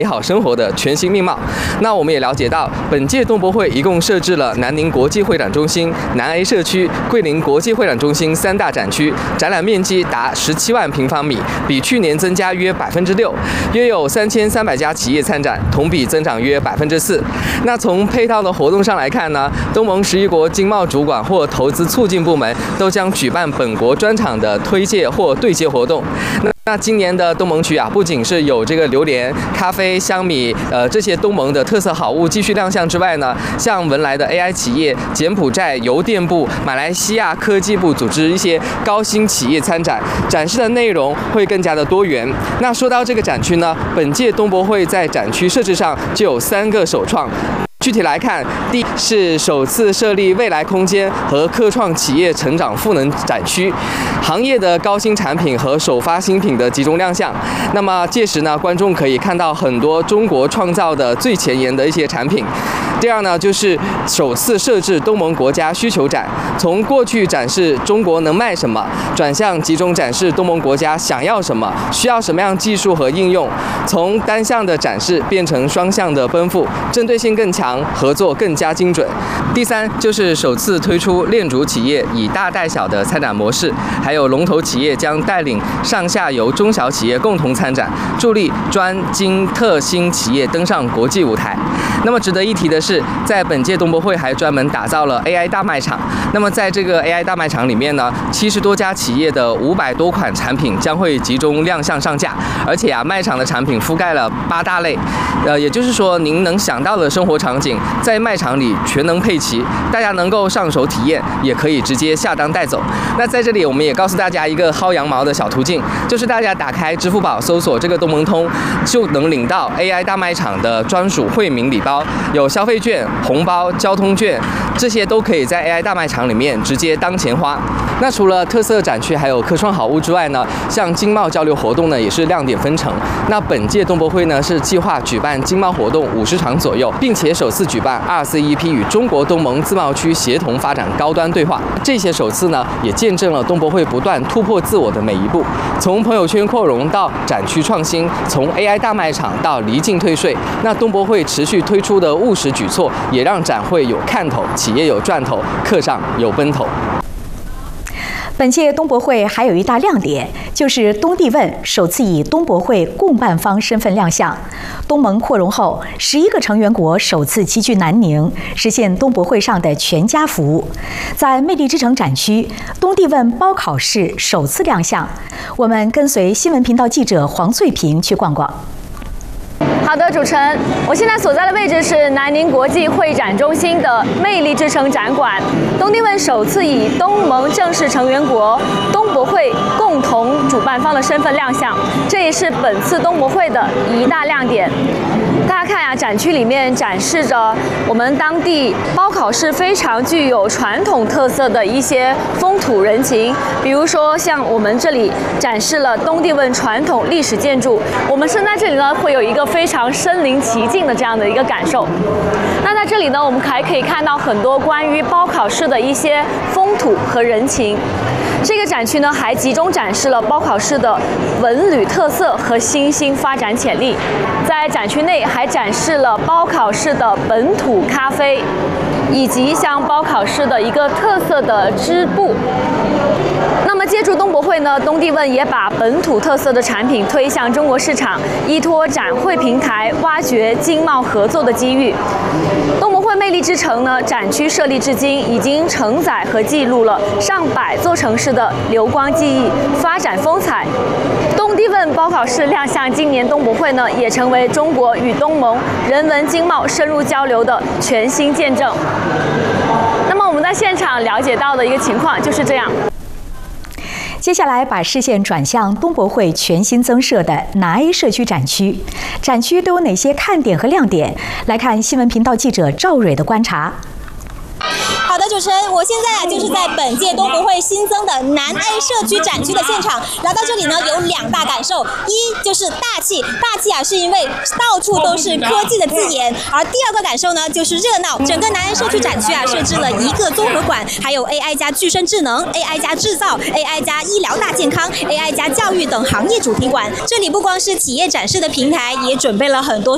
美好生活的全新面貌。那我们也了解到，本届东博会一共设置了南宁国际会展中心、南 A 社区、桂林国际会展中心3大展区，展览面积达17万平方米，比去年增加约6%，约有3300家企业参展，同比增长约4%。那从配套的活动上来看呢，东盟11国经贸主管或投资促进部门都将举办本国专场的推介或对接活动。那今年的东盟区啊，不仅是有这个榴莲、咖啡、香米，这些东盟的特色好物继续亮相之外呢，像文莱的 AI 企业、柬埔寨邮电部、马来西亚科技部组织一些高新企业参展，展示的内容会更加的多元。那说到这个展区呢，本届东博会在展区设置上就有3个首创。具体来看，第一是首次设立未来空间和科创企业成长赋能展区，行业的高新产品和首发新品的集中亮相。那么届时呢，观众可以看到很多中国创造的最前沿的一些产品。第二呢，就是首次设置东盟国家需求展，从过去展示中国能卖什么，转向集中展示东盟国家想要什么，需要什么样技术和应用，从单向的展示变成双向的奔赴，针对性更强，合作更加精准。第三就是首次推出链主企业以大带小的参展模式，还有龙头企业将带领上下游中小企业共同参展，助力专精特新企业登上国际舞台。那么值得一提的是，在本届东博会还专门打造了 AI 大卖场。那么在这个 AI 大卖场里面呢，70多家企业的500多款产品将会集中亮相上架，而且卖场的产品覆盖了8大类，也就是说您能想到的生活场景在卖场里全能配齐，大家能够上手体验，也可以直接下单带走。那在这里我们也告诉大家一个薅羊毛的小途径，就是大家打开支付宝搜索这个东盟通，就能领到 AI 大卖场的专属惠民礼包，有消费券、红包、交通券，这些都可以在 AI 大卖场里面直接当钱花。那除了特色展区还有科创好物之外呢，像经贸交流活动呢也是亮点纷呈。那本届东博会呢是计划举办经贸活动50场左右，并且首次举办RCEP 与中国东盟自贸区协同发展高端对话。这些首次呢也见证了东博会不断突破自我的每一步，从朋友圈扩容到展区创新，从 AI 大卖场到离境退税。那东博会持续推出的务实举措，也让展会有看头，企业有赚头，客上有奔头。 本届东博会还有一大亮点，就是东帝汶首次以东博会共办方身份亮相。东盟扩容后，11个成员国首次齐聚南宁，实现东博会上的全家福。在魅力之城展区，东帝汶包考试首次亮相。我们跟随新闻频道记者黄翠萍去逛逛。 好的，主持人，我现在所在的位置是南宁国际会展中心的魅力之城展馆。东帝汶首次以东盟正式成员国东博会共同主办方的身份亮相，这也是本次东博会的一大亮点。大家看呀，展区里面展示着我们当地包考市非常具有传统特色的一些风土人情，比如说像我们这里展示了东帝汶传统历史建筑，我们身在这里呢，会有一个非常身临其境的这样的一个感受。那在这里呢，我们还可以看到很多关于包考市的一些风土和人情。这个展区呢，还集中展示了包考市的文旅特色和新兴发展潜力。在展区内还展示了包考市的本土咖啡，以及像包考市的一个特色的织布。那么借助东博会呢，东帝汶也把本土特色的产品推向中国市场，依托展会平台，挖掘经贸合作的机遇。东博会魅力之城呢，展区设立至今，已经承载和记录了上百座城市的流光记忆、发展风采。东帝汶包考市亮相今年东博会呢，也成为中国与东盟人文经贸深入交流的全新见证。那么我们在现场了解到的一个情况就是这样。 接下来把视线转向东博会全新增设的南 A 社区展区，展区都有哪些看点和亮点？来看新闻频道记者赵蕊的观察。 好的，主持人，我现在就是在本届东博会新增的南 A 社区展区的现场。来到这里呢，有2大感受，一就是大气是因为到处都是科技的字眼，而第2个感受呢就是热闹。整个南 A 社区展区设置了1个综合馆，还有 AI 加具身智能、AI 加制造、AI 加医疗大健康、AI 加教育等行业主题馆。这里不光是企业展示的平台，也准备了很多